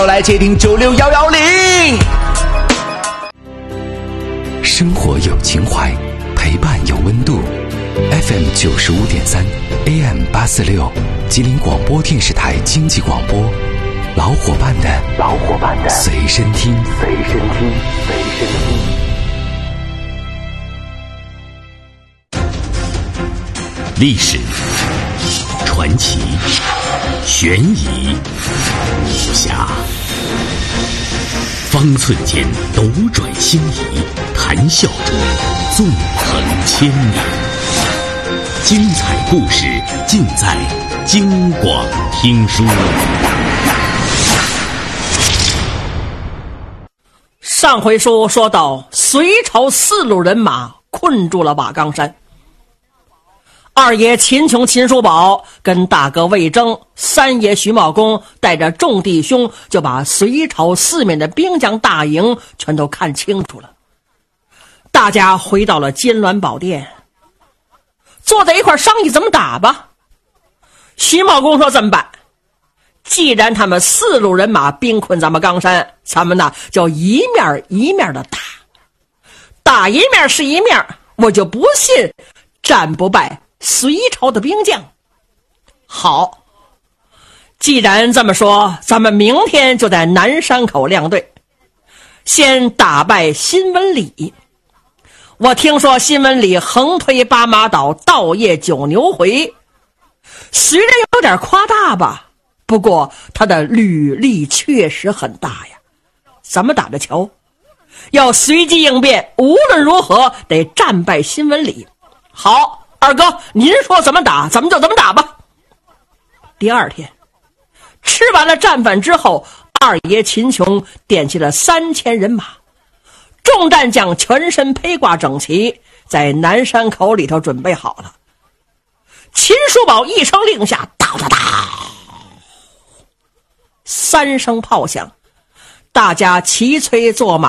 来接听96110。生活有情怀，陪伴有温度。FM 95.3 AM 846，吉林广播电视台经济广播，老伙伴的随身听。 历史、传奇、悬疑、武侠，方寸间斗转星移，谈笑中纵横千年。精彩故事尽在京广听书。 上回书说到，隋朝4路人马困住了瓦岗山。二爷秦琼、秦叔宝跟大哥魏征、三爷徐茂公带着众弟兄，就把隋朝四面的兵将大营全都看清楚了。大家回到了金銮宝殿，坐在一块商议怎么打吧。徐茂公说：怎么办？既然他们4路人马兵困咱们冈山，咱们呢就一面一面的打一面是一面，我就不信战不败隋朝的兵将。好，既然这么说，咱们明天就在南山口亮队，先打败辛文礼。我听说辛文礼横推8马倒，倒夜9牛回，虽然有点夸大吧，不过他的履历确实很大呀。咱们打着瞧，要随机应变，无论如何得战败辛文礼。好，二哥，您说怎么打，咱们就怎么打吧。第二天吃完了战饭之后，二爷秦琼点起了3000人马，众战将全身披挂整齐，在南山口里头准备好了。秦叔宝一声令下，哒哒哒，3声炮响，大家齐催坐马